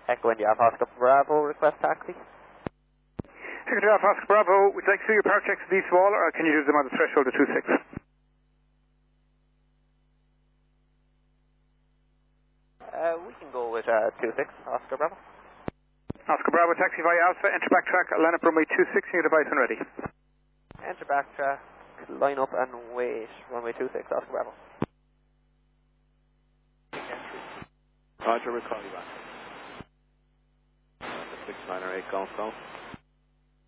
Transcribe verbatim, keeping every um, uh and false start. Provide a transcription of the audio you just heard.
Echo India Oscar Bravo, request taxi. Echo India Oscar Bravo, would you like to do your power checks at East Wall, or can you do them on the threshold of two six? Uh, we can go with uh, two six, Oscar Bravo. Oscar Bravo, taxi via Alpha, enter backtrack, line up runway two six, your device when ready. Enter backtrack, line up and wait, runway two six, Oscar Bravo. Roger, we'll call you back. six nine or eight Golf Golf.